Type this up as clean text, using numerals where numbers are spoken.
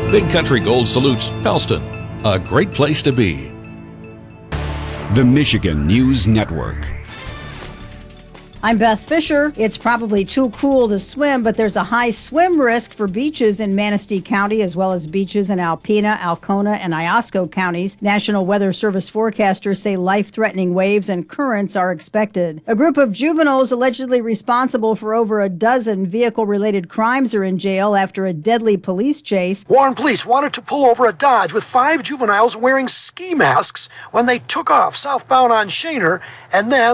Big Country Gold salutes Pellston, a great place to be. The Michigan News Network. I'm Beth Fisher. It's probably too cool to swim, but there's a high swim risk for beaches in Manistee County, as well as beaches in Alpena, Alcona, and Iosco counties. National Weather Service forecasters say life-threatening waves and currents are expected. A group of juveniles allegedly responsible for over a dozen vehicle-related crimes are in jail after a deadly police chase. Warren police wanted to pull over a Dodge with 5 juveniles wearing ski masks when they took off southbound on Shaner, and then